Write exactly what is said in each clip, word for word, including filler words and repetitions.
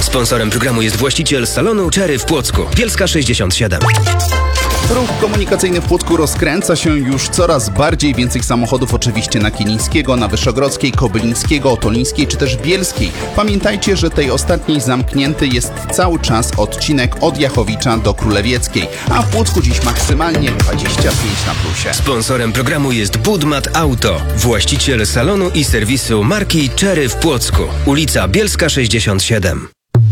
Sponsorem programu jest właściciel salonu Cherry w Płocku. Bielska sześćdziesiąt siedem. Ruch komunikacyjny w Płocku rozkręca się już coraz bardziej. Więcej samochodów oczywiście na Kilińskiego, na Wyszogrodzkiej, Kobylińskiego, Otolińskiej czy też Bielskiej. Pamiętajcie, że tej ostatniej zamknięty jest cały czas odcinek od Jachowicza do Królewieckiej, a w Płocku dziś maksymalnie dwadzieścia pięć na plusie. Sponsorem programu jest Budmat Auto, właściciel salonu i serwisu marki Cherry w Płocku. Ulica Bielska sześćdziesiąt siedem.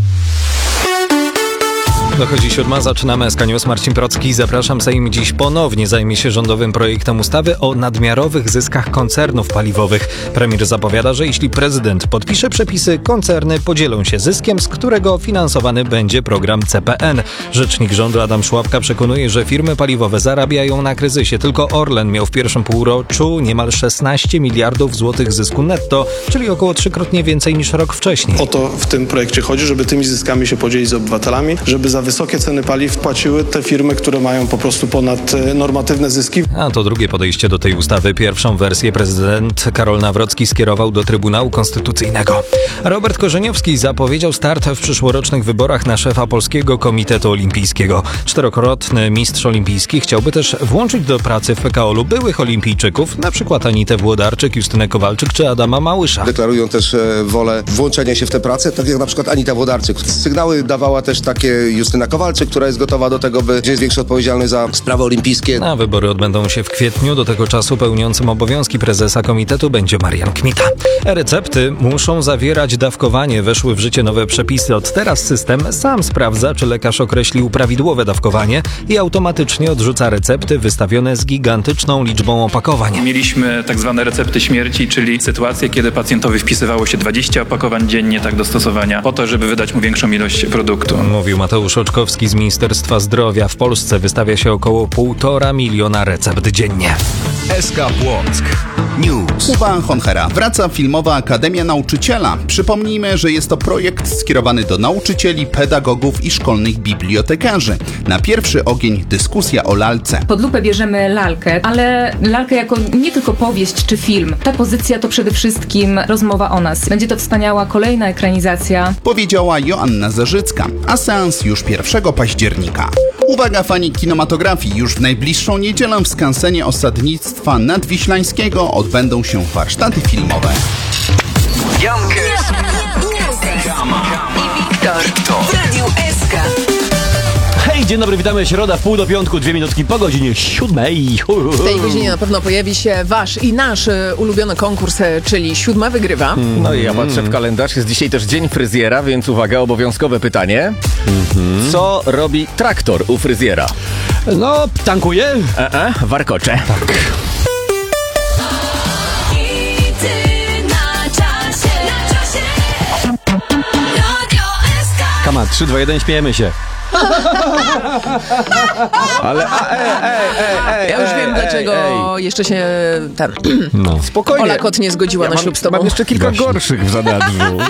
Dochodzi siódma, zaczynamy S K News. Marcin Procki, zapraszam. Sejm dziś ponownie zajmie się rządowym projektem ustawy o nadmiarowych zyskach koncernów paliwowych. Premier zapowiada, że jeśli prezydent podpisze przepisy, koncerny podzielą się zyskiem, z którego finansowany będzie program C P N. Rzecznik rządu Adam Szłapka przekonuje, że firmy paliwowe zarabiają na kryzysie. Tylko Orlen miał w pierwszym półroczu niemal szesnaście miliardów złotych zysku netto, czyli około trzykrotnie więcej niż rok wcześniej. O to w tym projekcie chodzi, żeby tymi zyskami się podzielić z obywatelami, żeby za wysokie ceny paliw płaciły te firmy, które mają po prostu ponad normatywne zyski. A to drugie podejście do tej ustawy. Pierwszą wersję prezydent Karol Nawrocki skierował do Trybunału Konstytucyjnego. Robert Korzeniowski zapowiedział start w przyszłorocznych wyborach na szefa Polskiego Komitetu Olimpijskiego. Czterokrotny mistrz olimpijski chciałby też włączyć do pracy w P K O L u byłych olimpijczyków, na przykład Anitę Włodarczyk, Justynę Kowalczyk czy Adama Małysza. Deklarują też e, wolę włączenia się w tę pracę, tak jak na przykład Anita Włodarczyk. Sygnały dawała też takie Justyna Kowalczyk, która jest gotowa do tego, by wziąć większą odpowiedzialność za sprawy olimpijskie. A wybory odbędą się w kwietniu. Do tego czasu pełniącym obowiązki prezesa komitetu będzie Marian Kmita. E-recepty muszą zawierać dawkowanie. Weszły w życie nowe przepisy. Od teraz system sam sprawdza, czy lekarz określił prawidłowe dawkowanie i automatycznie odrzuca recepty wystawione z gigantyczną liczbą opakowań. Mieliśmy tak zwane recepty śmierci, czyli sytuacje, kiedy pacjentowi wpisywało się dwadzieścia opakowań dziennie tak do stosowania, po to, żeby wydać mu większą ilość produktu. Mówił Mateusz Oczkowski z Ministerstwa Zdrowia. W Polsce wystawia się około półtora miliona recept dziennie. S K Płock News. Kuba Honchera. Wraca Filmowa Akademia Nauczyciela. Przypomnijmy, że jest to projekt skierowany do nauczycieli, pedagogów i szkolnych bibliotekarzy. Na pierwszy ogień dyskusja o lalce. Pod lupę bierzemy lalkę, ale lalkę jako nie tylko powieść czy film. Ta pozycja to przede wszystkim rozmowa o nas. Będzie to wspaniała kolejna ekranizacja. Powiedziała Joanna Zarzycka, a seans już pierwszego października. Uwaga fani kinematografii, już w najbliższą niedzielę w skansenie Osadnictwa Nadwiślańskiego odbędą się warsztaty filmowe. Jankes i Wiktor w Radiu S K. Hej, dzień dobry, witamy. Środa w pół do piątku, dwie minutki po godzinie siódmej. W tej godzinie na pewno pojawi się wasz i nasz ulubiony konkurs, czyli Siódma wygrywa. Mm. No i ja patrzę w kalendarz, jest dzisiaj też dzień fryzjera, więc uwaga, obowiązkowe pytanie. Mm-hmm. Co robi traktor u fryzjera? No, tankuje. E-e, warkocze. Tak. Kama, trzy, dwa, jeden, śmiejemy się. Ale a, ej, ej, ej, ej, ja już wiem, ej, dlaczego ej. jeszcze się ten no. Spokojnie. Ola Kot nie zgodziła ja na mam, ślub z tobą. Mam jeszcze kilka Właśnie. gorszych w zanadrzu.